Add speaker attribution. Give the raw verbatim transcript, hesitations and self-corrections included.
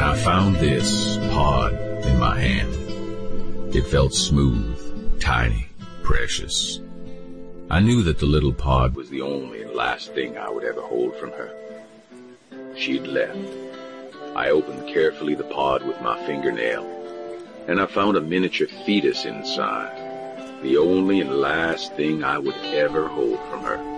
Speaker 1: I found this pod in my hand. It felt smooth, tiny, precious. I knew that the little pod was the only and last thing I would ever hold from her. She'd left. I opened carefully the pod with my fingernail, and I found a miniature fetus inside, the only and last thing I would ever hold from her.